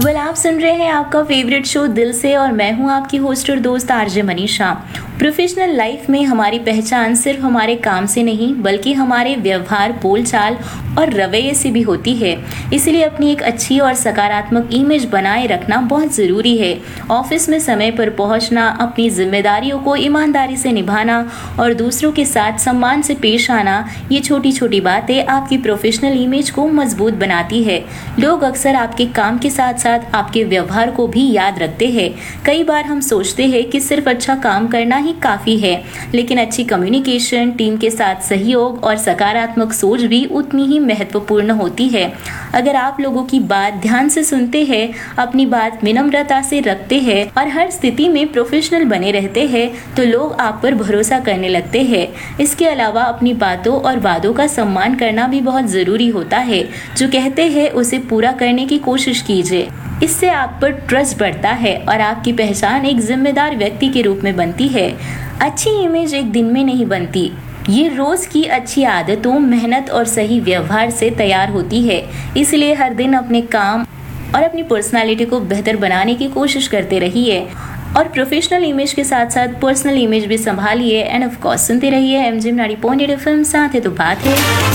आप सुन रहे हैं आपका फेवरेट शो दिल से और मैं हूं आपकी होस्ट और दोस्त आरजे मनीषा। प्रोफेशनल लाइफ में हमारी पहचान सिर्फ हमारे काम से नहीं बल्कि हमारे व्यवहार, बोलचाल और रवैये से भी होती है। इसलिए अपनी एक अच्छी और सकारात्मक इमेज बनाए रखना बहुत ज़रूरी है। ऑफिस में समय पर पहुंचना, अपनी जिम्मेदारियों को ईमानदारी से निभाना और दूसरों के साथ सम्मान से पेश आना, ये छोटी छोटी बातें आपकी प्रोफेशनल इमेज को मजबूत बनाती है। लोग अक्सर आपके काम के साथ साथ आपके व्यवहार को भी याद रखते हैं। कई बार हम सोचते हैं कि सिर्फ अच्छा काम करना ही काफी है, लेकिन अच्छी कम्युनिकेशन, टीम के साथ सहयोग और सकारात्मक सोच भी उतनी ही महत्वपूर्ण होती है। अगर आप लोगों की बात ध्यान से सुनते हैं, अपनी बात विनम्रता से रखते हैं और हर स्थिति में प्रोफेशनल बने रहते हैं, तो लोग आप पर भरोसा करने लगते हैं। इसके अलावा अपनी बातों और वादों का सम्मान करना भी बहुत जरूरी होता है। जो कहते हैं उसे पूरा करने की कोशिश कीजिए। इससे आप पर ट्रस्ट बढ़ता है और आपकी पहचान एक जिम्मेदार व्यक्ति के रूप में बनती है। अच्छी इमेज एक दिन में नहीं बनती, ये रोज की अच्छी आदतों, मेहनत और सही व्यवहार से तैयार होती है। इसलिए हर दिन अपने काम और अपनी पर्सनालिटी को बेहतर बनाने की कोशिश करते रहिए और प्रोफेशनल इमेज के साथ साथ पर्सनल इमेज भी संभालिए। एंड ऑफ कोर्स सुनते रहिए MGM 90.8 FM। साथ है तो बात है।